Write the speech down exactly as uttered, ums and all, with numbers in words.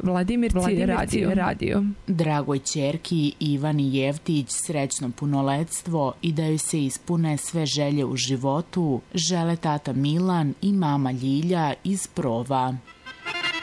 Vladimirci radio. radio. Dragoj ćerki Ivani Jevtić srećno punoletstvo i da joj se ispune sve želje u životu žele tata Milan i mama Ljilja iz Prova.